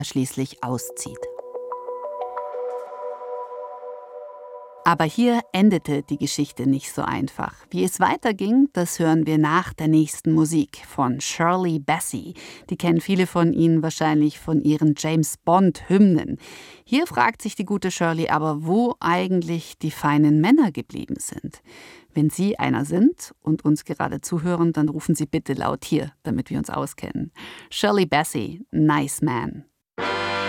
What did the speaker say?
schließlich auszieht. Aber hier endete die Geschichte nicht so einfach. Wie es weiterging, das hören wir nach der nächsten Musik von Shirley Bassey. Die kennen viele von Ihnen wahrscheinlich von ihren James-Bond-Hymnen. Hier fragt sich die gute Shirley aber, wo eigentlich die feinen Männer geblieben sind. Wenn Sie einer sind und uns gerade zuhören, dann rufen Sie bitte laut hier, damit wir uns auskennen. Shirley Bassey, Nice Man.